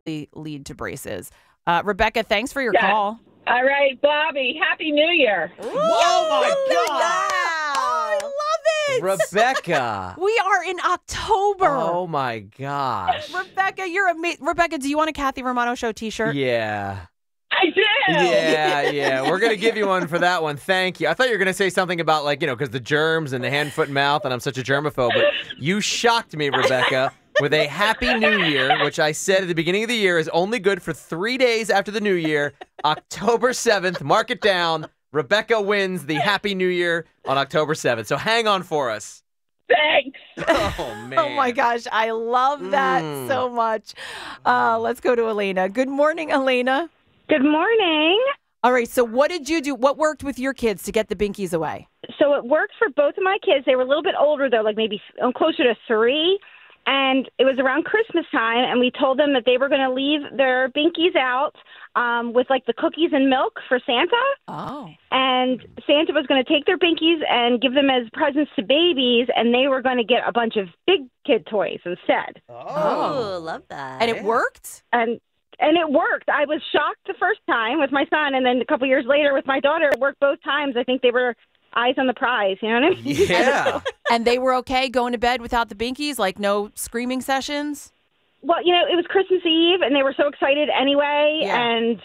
lead to braces. Rebecca, thanks for your call. All right, Bobby, Happy New Year. Oh, my God. Oh, I love it. Rebecca. We are in October. Oh, my gosh. Rebecca, you're amazing. Rebecca, do you want a Kathy Romano Show t-shirt? Yeah. I do. Yeah. We're going to give you one for that one. Thank you. I thought you were going to say something about, because the germs and the hand, foot, and mouth, and I'm such a germaphobe. But you shocked me, Rebecca, with a Happy New Year, which I said at the beginning of the year is only good for 3 days after the New Year. October 7th, mark it down. Rebecca wins the Happy New Year on October 7th. So hang on for us. Thanks. Oh, man. Oh, my gosh. I love that so much. Let's go to Elena. Good morning, Elena. Good morning. All right. So what did you do? What worked with your kids to get the binkies away? So it worked for both of my kids. They were a little bit older, though, like maybe closer to 3. And it was around Christmas time, and we told them that they were going to leave their binkies out with, the cookies and milk for Santa. Oh. And Santa was going to take their binkies and give them as presents to babies, and they were going to get a bunch of big kid toys instead. Oh, love that. And it worked? And it worked. I was shocked the first time with my son, and then a couple years later with my daughter. It worked both times. I think they were eyes on the prize, you know what I mean? Yeah. And they were okay going to bed without the binkies, no screaming sessions? Well, it was Christmas Eve, and they were so excited anyway, and,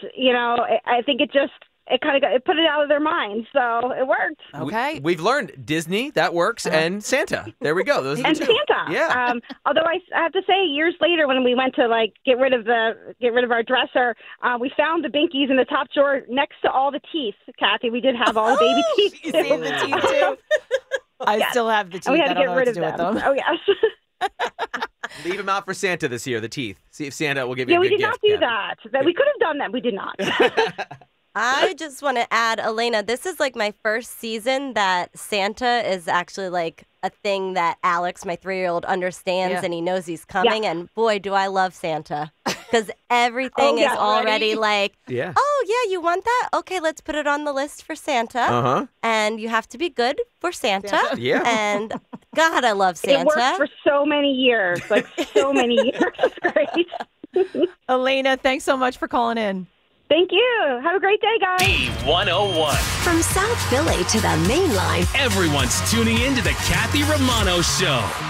I think it kind of put it out of their minds, so it worked. Okay. We've learned Disney, that works, and Santa. There we go. Those are the two. Santa. Yeah. Although I have to say, years later, when we went to get rid of our dresser, we found the binkies in the top drawer next to all the teeth. Kathy, we did have all the baby teeth. You saved the teeth too. I still have the teeth. And we had I to don't get know rid what to of do with them. them. Oh yes. Leave them out for Santa this year, the teeth. See if Santa will give you Yeah, a we good did gift. not do that. We could have done that. We did not. I just want to add, Elena, this is my first season that Santa is actually a thing that Alex, my 3-year-old, understands and he knows he's coming. Yeah. And boy, do I love Santa because everything is already Yeah. oh, yeah, you want that? Okay, let's put it on the list for Santa. Uh-huh. And you have to be good for Santa. Yeah. And God, I love Santa. It worked for so many years. So many years. It's great. Elena, thanks so much for calling in. Thank you. Have a great day, guys. B101. From South Philly to the Main Line, Everyone's tuning in to the Kathy Romano Show.